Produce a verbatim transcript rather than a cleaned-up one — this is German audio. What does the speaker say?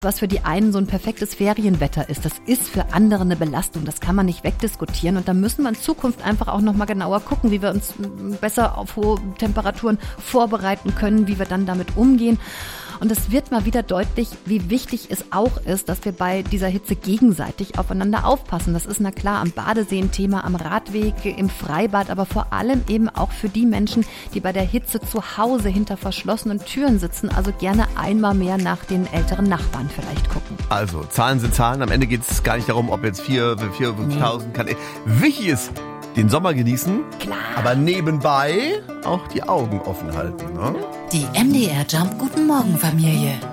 Was für die einen so ein perfektes Ferienwetter ist, das ist für andere eine Belastung. Das kann man nicht wegdiskutieren. Und da müssen wir in Zukunft einfach auch nochmal genauer gucken, wie wir uns besser auf hohe Temperaturen vorbereiten können, wie wir dann damit umgehen. Und es wird mal wieder deutlich, wie wichtig es auch ist, dass wir bei dieser Hitze gegenseitig aufeinander aufpassen. Das ist na klar am Badesee ein Thema, am Radweg, im Freibad, aber vor allem eben auch für die Menschen, die bei der Hitze zu Hause hinter verschlossenen Türen sitzen. Also gerne einmal mehr nach den älteren Nachbarn vielleicht gucken. Also, Zahlen sind Zahlen. Am Ende geht es gar nicht darum, ob jetzt vier, vier, fünftausend kann. Wichtig ist, den Sommer genießen, Klar. aber nebenbei auch die Augen offen halten. Ne? Die M D R Jump Guten Morgen Familie.